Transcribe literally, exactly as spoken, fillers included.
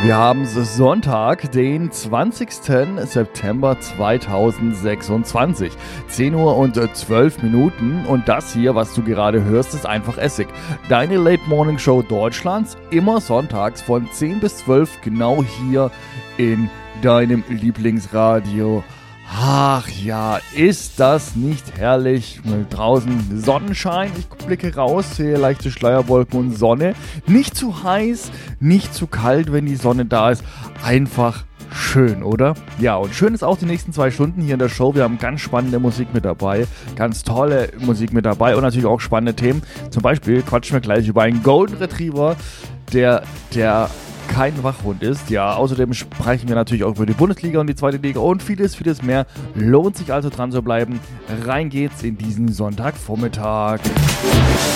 Wir haben es Sonntag, den zwanzigsten September zweitausendsechsundzwanzig. zehn Uhr und zwölf Minuten und das hier, was du gerade hörst, ist einfach Essig. Deine Late Morning Show Deutschlands, immer sonntags von zehn bis zwölf, genau hier in deinem Lieblingsradio. Ach ja, ist das nicht herrlich? Draußen Sonnenschein, ich blicke raus, sehe leichte Schleierwolken und Sonne. Nicht zu heiß, nicht zu kalt, wenn die Sonne da ist. Einfach schön, oder? Ja, und schön ist auch die nächsten zwei Stunden hier in der Show. Wir haben ganz spannende Musik mit dabei, ganz tolle Musik mit dabei und natürlich auch spannende Themen. Zum Beispiel quatschen wir gleich über einen Golden Retriever, der, der kein Wachhund ist. Ja, außerdem sprechen wir natürlich auch über die Bundesliga und die zweite Liga und vieles, vieles mehr. Lohnt sich also dran zu bleiben. Rein geht's in diesen Sonntagvormittag.